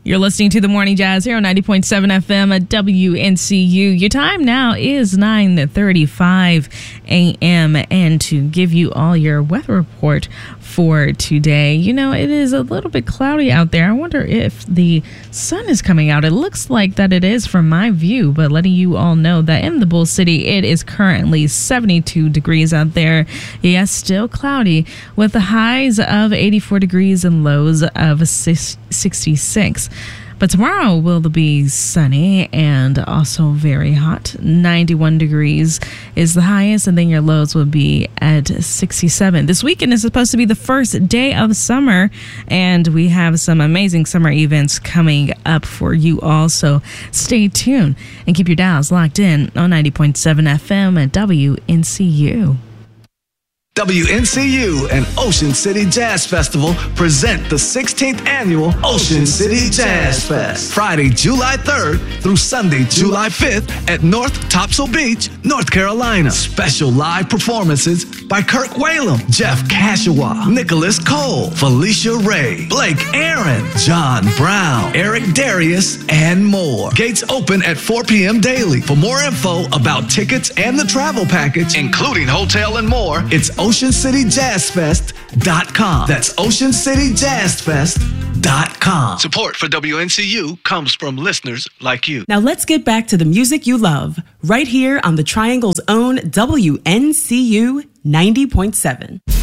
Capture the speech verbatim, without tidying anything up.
You're listening to the Morning Jazz here on ninety point seven F M at W N C U. Your time now is nine thirty-five a.m. And to give you all your weather report for today, you know, it is a little bit cloudy out there. I wonder if the sun is coming out. It looks like that it is from my view, but letting you all know that in the Bull City, it is currently seventy-two degrees out there. Yes, still cloudy with the highs of eighty-four degrees and lows of sixty-six. But tomorrow will be sunny and also very hot. ninety-one degrees is the highest, and then your lows will be at sixty-seven. This weekend is supposed to be the first day of summer, and we have some amazing summer events coming up for you all. So stay tuned and keep your dials locked in on ninety point seven F M at W N C U. W N C U and Ocean City Jazz Festival present the sixteenth Annual Ocean City Jazz Fest. Friday, July third through Sunday, July fifth at North Topsail Beach, North Carolina. Special live performances by Kirk Whalum, Jeff Kashawa, Nicholas Cole, Felicia Ray, Blake Aaron, John Brown, Eric Darius, and more. Gates open at four p.m. daily. For more info about tickets and the travel package, including hotel and more, it's ocean city jazz fest dot com. That's ocean city jazz fest dot com. Support for W N C U comes from listeners like you. Now let's get back to the music you love, right here on the Triangle's own W N C U ninety point seven.